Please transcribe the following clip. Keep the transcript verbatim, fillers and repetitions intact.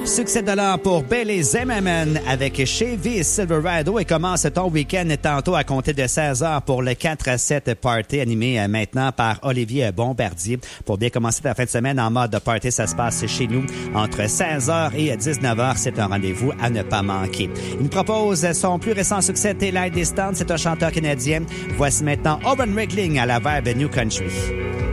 Succès de l'an pour Bailey Zimmerman avec Chevy Silverado et commence ton week-end tantôt à compter de seize heures pour le quatre à sept party animé maintenant par Olivier Bombardier. Pour bien commencer ta fin de semaine en mode party, ça se passe chez nous entre seize heures et dix-neuf heures. C'est un rendez-vous à ne pas manquer. Il nous propose son plus récent succès, Daylight Distance. C'est un chanteur canadien. Voici maintenant Owen Rickling à la verbe New Country.